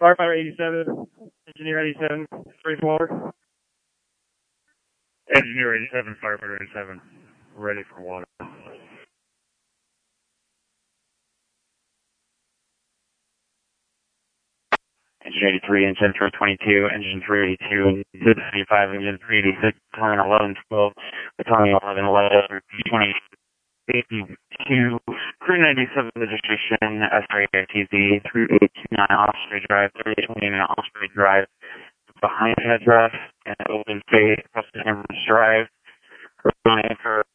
Firefighter 87, Engineer 87, free for water. Engineer 87, Firefighter 87, ready for water. Engine 83, engine 322, engine 382, 95, engine 386, battalion 1112, battalion 1111, 2052, crew 97 registration, SRATZ 3829 Osprey Drive, 3829 Osprey Drive, behind head draft, and open space, across the Amherst Drive, running for